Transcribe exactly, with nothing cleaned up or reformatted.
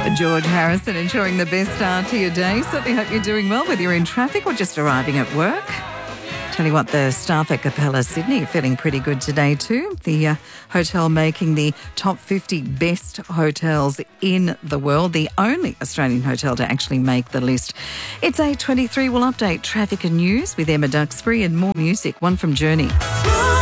George Harrison ensuring the best start to your day. Certainly hope you're doing well, whether you're in traffic or just arriving at work. Tell you what, the staff at Capella Sydney are feeling pretty good today too. The uh, hotel making the top fifty best hotels in the world, the only Australian hotel to actually make the list. It's eight twenty-three. We'll update traffic and news with Emma Duxbury and more music, one from Journey.